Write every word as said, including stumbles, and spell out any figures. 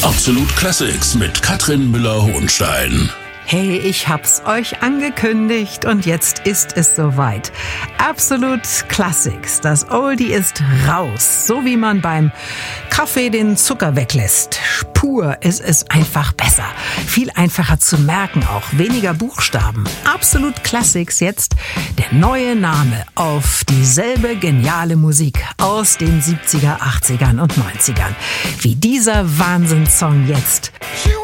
Absolut Classics mit Katrin Müller-Hohenstein. Hey, ich hab's euch angekündigt und jetzt ist es soweit. Absolut Classics, das Oldie ist raus. So wie man beim Kaffee den Zucker weglässt. Pur ist es einfach besser. Viel einfacher zu merken auch. Weniger Buchstaben. Absolut Classics jetzt der neue Name auf dieselbe geniale Musik aus den siebziger, achtzigern und neunzigern. Wie dieser Wahnsinnssong jetzt.